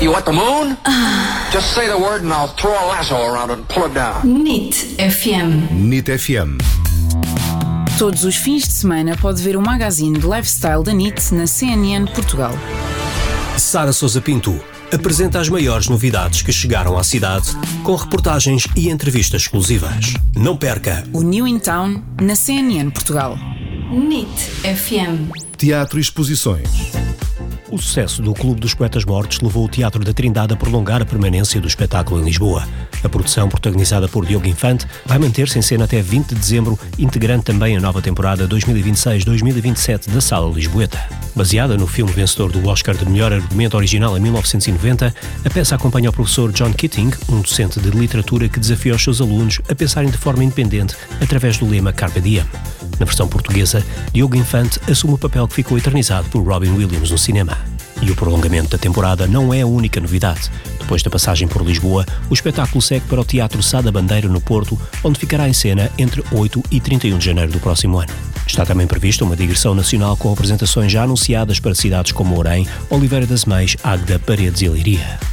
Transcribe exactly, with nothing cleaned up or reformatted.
You want the moon? Just say the word and I'll throw a lasso around it and pull it down. N I T F M. N I T F M. Todos os fins de semana pode ver o magazine de lifestyle da N I T na C N N Portugal. Sara Sousa Pinto apresenta as maiores novidades que chegaram à cidade, com reportagens e entrevistas exclusivas. Não perca o New in Town na C N N Portugal. N I T F M. Teatro e exposições. O sucesso do Clube dos Poetas Mortos levou o Teatro da Trindade a prolongar a permanência do espetáculo em Lisboa. A produção, protagonizada por Diogo Infante, vai manter-se em cena até vinte de dezembro, integrando também a nova temporada dois mil e vinte e seis dois mil e vinte e sete da Sala Lisboeta. Baseada no filme vencedor do Oscar de melhor argumento original em mil novecentos e noventa, a peça acompanha o professor John Keating, um docente de literatura que desafia os seus alunos a pensarem de forma independente através do lema Carpe Diem. Na versão portuguesa, Diogo Infante assume o papel que ficou eternizado por Robin Williams no cinema. E o prolongamento da temporada não é a única novidade. Depois da passagem por Lisboa, o espetáculo segue para o Teatro Sá da Bandeira, no Porto, onde ficará em cena entre oito e trinta e um de janeiro do próximo ano. Está também prevista uma digressão nacional com apresentações já anunciadas para cidades como Orem, Oliveira das Meias, Águeda, Paredes e Leiria.